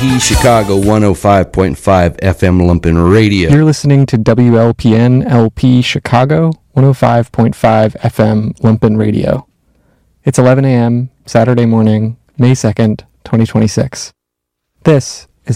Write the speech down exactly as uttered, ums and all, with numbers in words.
P Chicago one oh five point five F M Lumpen Radio. You're listening to W L P N L P Chicago one oh five point five F M Lumpen Radio. It's eleven a.m. Saturday morning, May second, twenty twenty-six. This